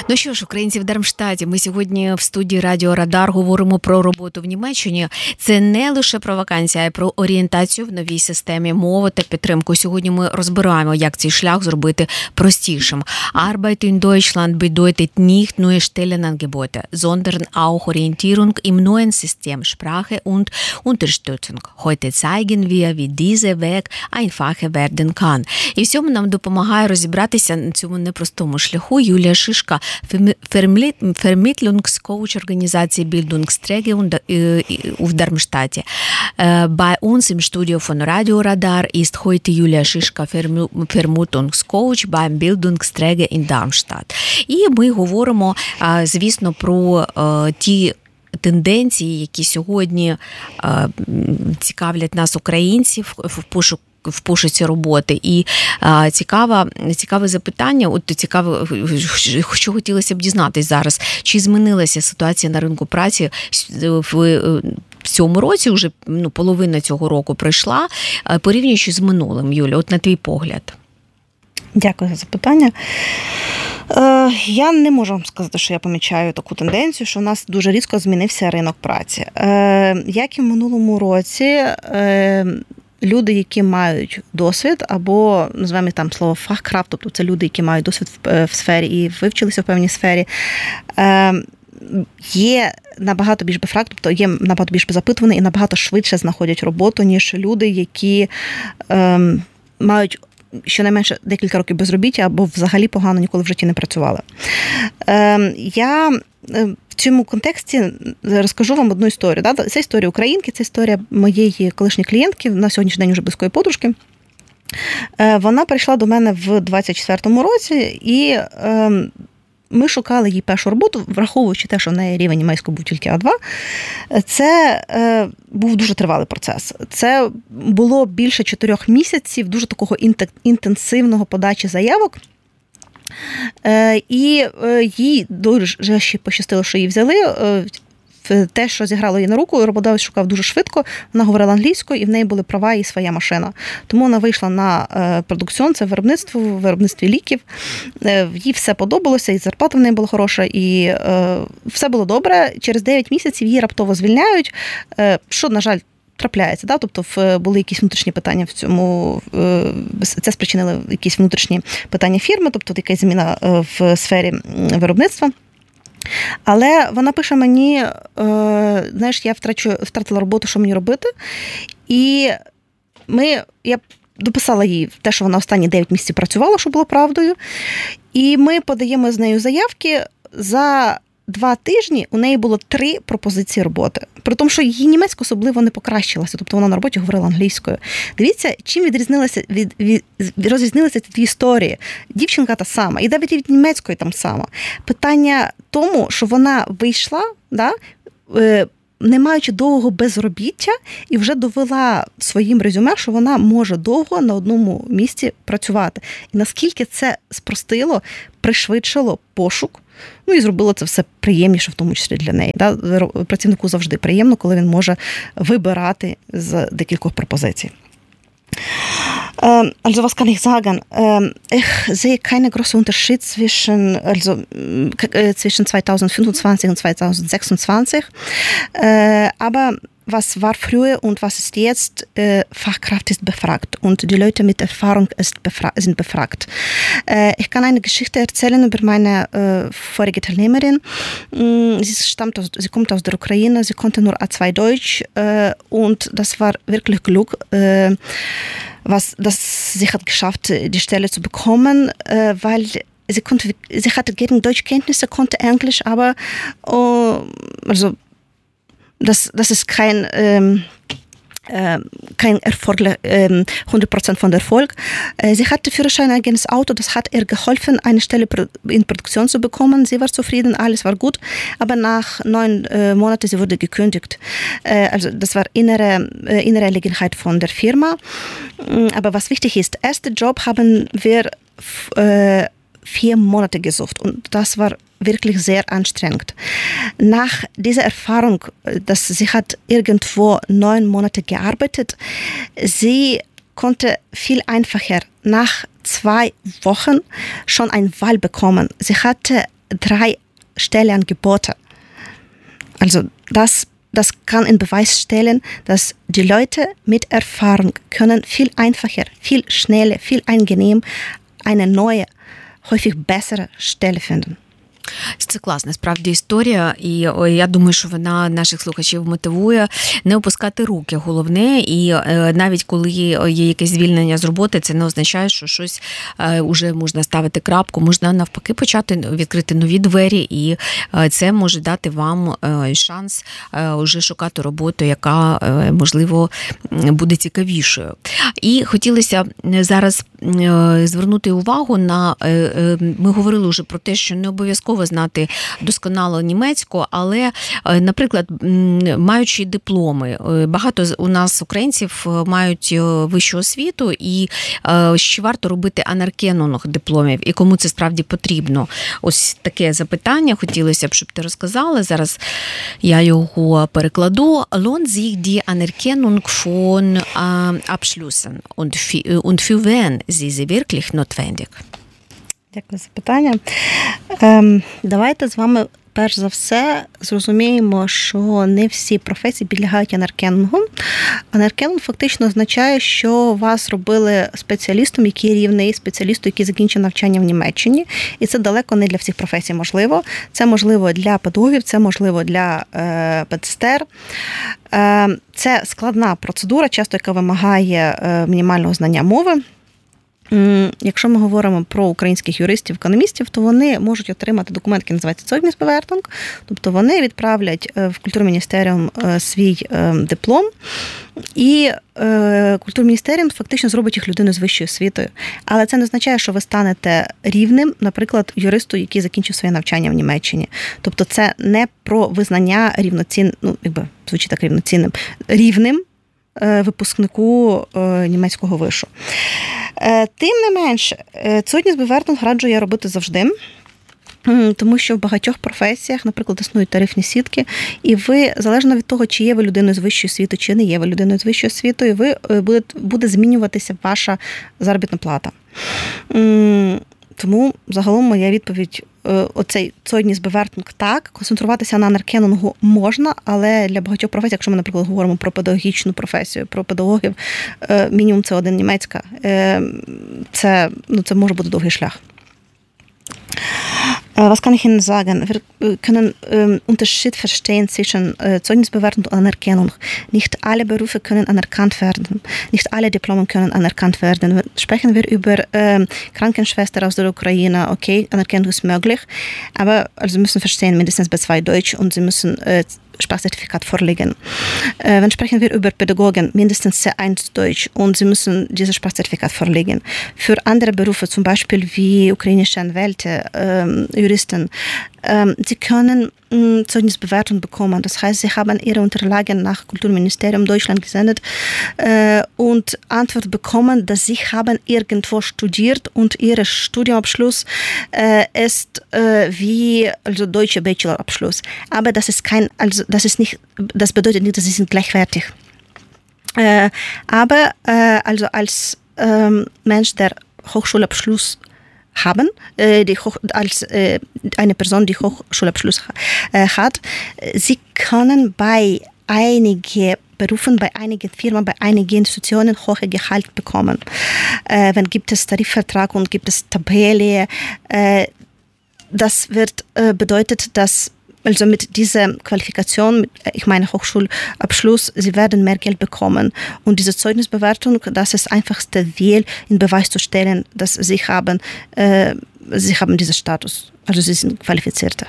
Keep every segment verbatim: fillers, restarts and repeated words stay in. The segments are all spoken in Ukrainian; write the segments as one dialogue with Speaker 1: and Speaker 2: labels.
Speaker 1: Ну що ж, українці в Дармштаті, ми сьогодні в студії Радіо Радар говоримо про роботу в Німеччині. Це не лише про вакансії, а й про орієнтацію в новій системі мови та підтримку. Сьогодні ми розбираємо, як цей шлях зробити простішим. Arbeit in Deutschland bedeutet nicht nur Stellenangebote, sondern auch Orientierung im neuen System Sprache und Unterstützung. Heute zeigen wir, wie dieser Weg einfacher werden kann. І всьому нам допомагає розібратися на цьому непростому шляху Юлія Шишка, Vermittlungskoach організації Bildungsträger в Дармштадті. Bei uns im Studio von Radio Radar ist heute Julia Schischka, Vermittlungscoach beim Bildungsträger in Darmstadt. І ми говоримо, звісно, про ті тенденції, які сьогодні цікавлять нас, українців, в пошуку в пошуці роботи. І а, цікаве, цікаве запитання, от цікаве, що хотілося б дізнатись зараз, чи змінилася ситуація на ринку праці в в цьому році, вже ну, половина цього року пройшла, порівнюючи з минулим, Юля, от на твій погляд.
Speaker 2: Дякую за запитання. Е, я не можу вам сказати, що я помічаю таку тенденцію, що у нас дуже різко змінився ринок праці. Е, як і в минулому році, е, люди, які мають досвід, або, називаємо там слово фахкрафт, тобто це люди, які мають досвід в, в сфері і вивчилися в певній сфері, е, є набагато більш бефракт, тобто є набагато більш запитувані і набагато швидше знаходять роботу, ніж люди, які е, мають щонайменше декілька років безробіття або взагалі погано ніколи в житті не працювали. Е, я в цьому контексті розкажу вам одну історію. Да? Це історія українки, це історія моєї колишньої клієнтки, на сьогоднішній день вже близької подружки. Е, вона прийшла до мене в двадцять четвертому році, і е, ми шукали їй першу роботу, враховуючи те, що в неї рівень німецького був тільки а два. Це е, був дуже тривалий процес. Це було більше чотирьох місяців дуже такого інтенсивного подачі заявок. Е, і е, їй дуже ще пощастило, що її взяли. Е, те, що зіграло їй на руку, роботодавець шукав дуже швидко, вона говорила англійською, і в неї були права і своя машина. Тому вона вийшла на продукціон, це виробництво, в виробництві ліків. Їй все подобалося, і зарплата в неї була хороша, і все було добре. Через дев'ять місяців її раптово звільняють, що, на жаль, трапляється. Да? Тобто були якісь внутрішні питання в цьому, це спричинили якісь внутрішні питання фірми, тобто якась зміна в сфері виробництва. Але вона пише мені, е, знаєш, я втрачу, втратила роботу, що мені робити. І ми, я дописала їй те, що вона останні дев'ять місяців працювала, що було правдою. І ми подаємо з нею заявки. За два тижні у неї було три пропозиції роботи. При тому, що її німецька особливо не покращилася, тобто вона на роботі говорила англійською. Дивіться, чим відрізнилася від, від розрізнилися ці дві історії. Дівчинка та сама, і навіть від німецької там сама. Питання тому, що вона вийшла, да, не маючи довгого безробіття, і вже довела своїм резюме, що вона може довго на одному місці працювати. І наскільки це спростило, пришвидшило пошук, ну і зробило це все приємніше, в тому числі для неї. Да? Працівнику завжди приємно, коли він може вибирати з декількох пропозицій. Also was kann ich sagen? Ich sehe keinen großen Unterschied zwischen, also, zwischen zwanzig fünfundzwanzig und zwanzig sechsundzwanzig. Aber was war früher und was ist jetzt, äh, Fachkraft ist befragt und die Leute mit Erfahrung ist befra- sind befragt. Äh, ich kann eine Geschichte erzählen über meine äh, vorige Teilnehmerin. Sie stammt aus, sie kommt aus der Ukraine, sie konnte nur A zwei Deutsch äh, und das war wirklich Glück, äh, was, dass sie hat geschafft, die Stelle zu bekommen, äh, weil sie konnte, sie hatte gegen Deutschkenntnisse, konnte Englisch, aber oh, also Das, das ist kein, ähm, äh, kein Erfolg, äh, hundert Prozent von Erfolg. Äh, sie hatte Führerschein, eigenes Auto, das hat ihr geholfen, eine Stelle in Produktion zu bekommen. Sie war zufrieden, alles war gut, aber nach neun äh, Monaten, sie wurde gekündigt. Äh, also das war innere, äh, innere Angelegenheit von der Firma. Aber was wichtig ist, erster Job haben wir äh, vier Monate gesucht und das war wirklich sehr anstrengend. Nach dieser Erfahrung, dass sie hat irgendwo neun Monate gearbeitet, sie konnte viel einfacher nach zwei Wochen schon eine Wahl bekommen. Sie hatte drei Stellenangebote. Also das, das kann in Beweis stellen, dass die Leute mit Erfahrung können viel einfacher, viel schneller, viel angenehm eine neue, häufig bessere Stelle finden.
Speaker 1: Це класна, справді, історія, і я думаю, що вона наших слухачів мотивує не опускати руки, головне, і навіть коли є якесь звільнення з роботи, це не означає, що щось вже можна ставити крапку, можна навпаки почати відкрити нові двері, і це може дати вам шанс вже шукати роботу, яка, можливо, буде цікавішою. І хотілося зараз звернути увагу на, ми говорили вже про те, що не обов'язково знати досконало німецьку, але, наприклад, маючи дипломи, багато у нас українців мають вищу освіту, і ще варто робити анеркенунг дипломів, і кому це справді потрібно. Ось таке запитання, хотілося б, щоб ти розказала, зараз я його перекладу. Lohnt sich die Anerkennung von Abschlüssen und für wen sie sie wirklich notwendig?
Speaker 2: Дякую за питання. Ем, давайте з вами перш за все зрозуміємо, що не всі професії підлягають анеркенгу. Анеркенг фактично означає, що вас робили спеціалістом, який рівний, спеціалістом, який закінчив навчання в Німеччині. І це далеко не для всіх професій можливо. Це можливо для педагогів, це можливо для е, педсестер. Е, це складна процедура, часто яка вимагає е, мінімального знання мови. Якщо ми говоримо про українських юристів, економістів, то вони можуть отримати документ, який називається Zeugnisbewertung, тобто вони відправлять в Культурміністеріум свій диплом, і Культурміністеріум фактично зробить їх людиною з вищою освітою. Але це не означає, що ви станете рівним, наприклад, юристу, який закінчив своє навчання в Німеччині. Тобто це не про визнання рівноцінним, ну, якби звучить так рівноцінним, рівним випускнику німецького вишу. Тим не менше, Zeugnisbewertung раджу я робити завжди, тому що в багатьох професіях, наприклад, існують тарифні сітки, і ви, залежно від того, чи є ви людиною з вищою освітою, чи не є ви людиною з вищою освітою, ви буде, буде змінюватися ваша заробітна плата. Тому загалом моя відповідь, оцей Zeugnisbewertung так, концентруватися на анеркенунгу можна, але для багатьох професій, якщо ми, наприклад, говоримо про педагогічну професію, про педагогів, мінімум це один німецька, це, ну, це може бути довгий шлях. Was kann ich Ihnen sagen? Wir können ähm, Unterschied verstehen zwischen äh, Zeugnisbewertung und Anerkennung. Nicht alle Berufe können anerkannt werden. Nicht alle Diplome können anerkannt werden. Sprechen wir über äh, Krankenschwester aus der Ukraine, okay, Anerkennung ist möglich, aber also Sie müssen verstehen, mindestens B zwei Deutsch und Sie müssen äh, Sprachzertifikat vorlegen. Äh, wenn sprechen wir über Pädagogen, mindestens C eins Deutsch und Sie müssen dieses Sprachzertifikat vorlegen. Für andere Berufe, zum Beispiel wie ukrainische Anwälte, äh, Juristen, äh, sie können äh, Zeugnisbewertung bekommen. Das heißt, sie haben ihre Unterlagen nach Kulturministerium Deutschland gesendet äh, und Antwort bekommen, dass sie haben irgendwo studiert und ihr Studiumabschluss äh, ist äh, wie also deutscher Bachelorabschluss. Aber das ist kein, also das ist nicht, das bedeutet nicht, dass sie sind gleichwertig. Äh, aber äh, also als äh, Mensch, der Hochschulabschluss haben, äh, die Hoch, als äh, eine Person, die Hochschulabschluss äh, hat, sie können bei einigen Berufen, bei einigen Firmen, bei einigen Institutionen hohe Gehalt bekommen. Äh, wenn gibt es Tarifvertrag und gibt es Tabelle, äh, das wird äh, bedeutet, dass also mit dieser Qualifikation, mit, ich meine Hochschulabschluss, sie werden mehr Geld bekommen. Und diese Zeugnisbewertung, das ist einfachste Weg, in Beweis zu stellen, dass sie haben, äh, sie haben diesen Status, also sie sind Qualifizierte.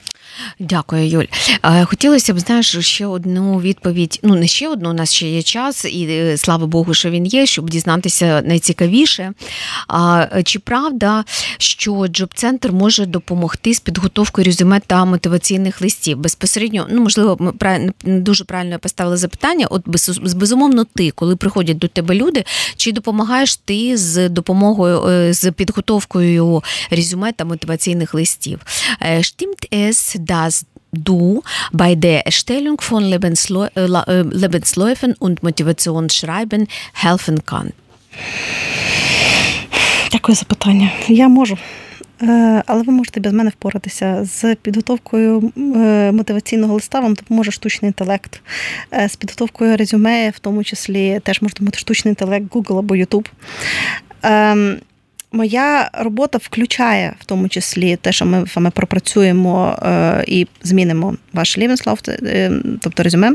Speaker 1: Дякую, Юль. Хотілося б, знаєш, ще одну відповідь, ну не ще одну, у нас ще є час, і слава Богу, що він є, щоб дізнатися найцікавіше. Чи правда, що Джоб-центр може допомогти з підготовкою резюме та мотиваційних листів? Безпосередньо, ну, можливо, ми не дуже правильно поставили запитання, от безумовно ти, коли приходять до тебе люди, чи допомагаєш ти з допомогою, з підготовкою резюме та мотиваційних листів? Stimmt es, dass du bei der Erstellung von Lebensläu- Lebensläufen und Motivationsschreiben helfen kannst?
Speaker 2: Дякую за питання. Я можу. але ви можете без мене впоратися. З підготовкою мотиваційного листа вам допоможе штучний інтелект. З підготовкою резюме, в тому числі, теж може бути штучний інтелект Google або YouTube. Моя робота включає в тому числі те, що ми саме пропрацюємо і змінимо ваш Lebenslauf, тобто резюме.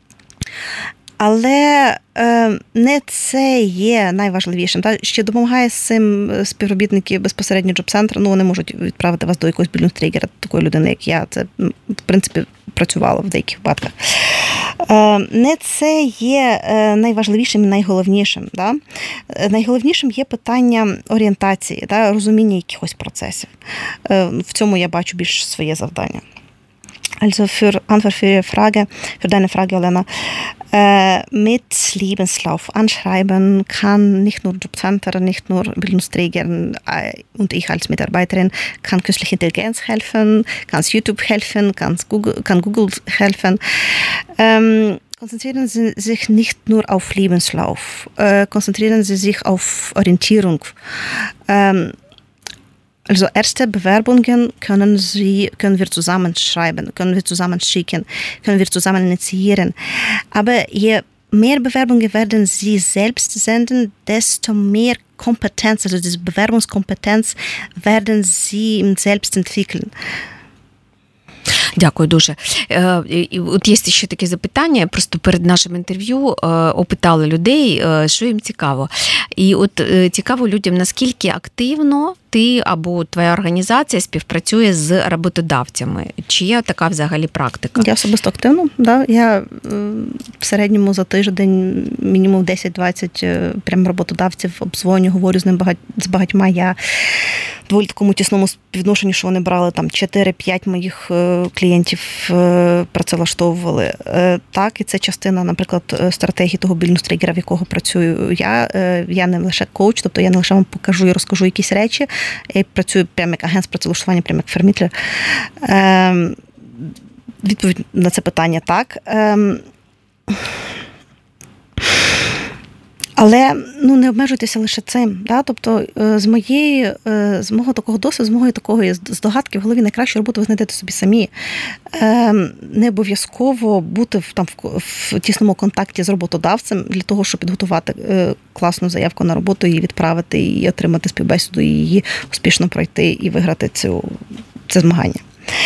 Speaker 2: Але е, не це є найважливішим. Та? Ще допомагає з цим співробітники безпосередньо джоб-центру. Ну, вони можуть відправити вас до якогось більдинг-тригера, такої людини, як я. Це, в принципі, працювало в деяких випадках. Е, не це є найважливішим і найголовнішим. Да? Найголовнішим є питання орієнтації, да? Розуміння якихось процесів. Е, в цьому я бачу більш своє завдання. Also für Antwort für Ihre Frage, für deine Frage, Olena. Äh, mit Lebenslauf anschreiben kann nicht nur Jobcenter, nicht nur Bildungsträger äh, und ich als Mitarbeiterin kann künstliche Intelligenz helfen, kann YouTube helfen, kann Google, kann Google helfen. Ähm, konzentrieren Sie sich nicht nur auf Lebenslauf, äh, konzentrieren Sie sich auf Orientierung. Ähm, Also erste Bewerbungen können Sie, können wir zusammenschreiben, können wir zusammen schicken, können wir zusammen initiieren. Aber je mehr Bewerbungen werden Sie selbst senden, desto mehr Kompetenz, also diese Bewerbungskompetenz werden Sie selbst entwickeln.
Speaker 1: Дякую дуже. От є ще таке запитання, просто перед нашим інтерв'ю опитали людей, що їм цікаво. І от цікаво людям, наскільки активно ти або твоя організація співпрацює з роботодавцями. Чи є така взагалі практика?
Speaker 2: Я особисто активно, да. Я в середньому за тиждень мінімум десять-двадцять прям роботодавців обдзвоню, говорю з ним багать, з багатьма. Я в доволі такому тісному співвідношенні, що вони брали там чотири-п'ять моїх клієнтів, працевлаштовували. Так, і це частина, наприклад, стратегії того більдинг-тригера, в якого працюю я. Я не лише коуч, тобто я не лише вам покажу і розкажу якісь речі, я працюю прямо як агент з працевлаштування, прямо як фермітлер. Відповідь на це питання так. Але ну, не обмежуйтеся лише цим. Да? Тобто з моєї, з мого такого досвіду, з моєї такої здогадки в голові найкращу роботу ви знайдете собі самі. Не обов'язково бути в, там, в, в тісному контакті з роботодавцем для того, щоб підготувати класну заявку на роботу, її відправити, і отримати співбесіду, і її успішно пройти і виграти цю, це змагання.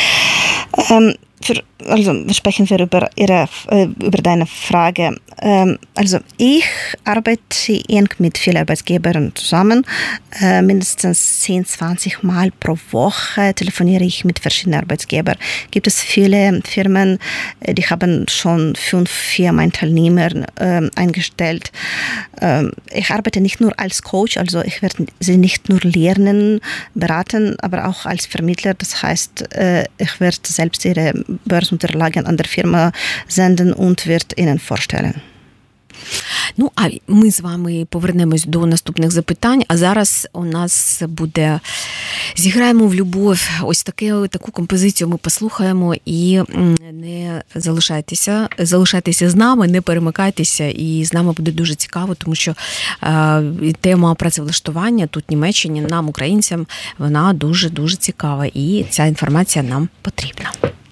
Speaker 2: Für, also sprechen wir über, ihre, über deine Frage. Also ich arbeite eng mit vielen Arbeitgebern zusammen. Mindestens zehn, zwanzig Mal pro Woche telefoniere ich mit verschiedenen Arbeitgebern. Gibt es viele Firmen, die haben schon fünf, vier mein Teilnehmer eingestellt. Ich arbeite nicht nur als Coach, also ich werde sie nicht nur lernen, beraten, aber auch als Vermittler. Das heißt, ich werde selbst ihre Börsenunterlagen an der Firma senden und wird ihnen vorstellen.
Speaker 1: Ну, а ми з вами повернемось до наступних запитань, а зараз у нас буде «Зіграємо в любов». Ось таке, таку композицію ми послухаємо і не залишайтеся, залишайтеся з нами, не перемикайтеся, і з нами буде дуже цікаво, тому що е, тема працевлаштування тут в Німеччині нам, українцям, вона дуже-дуже цікава, і ця інформація нам потрібна.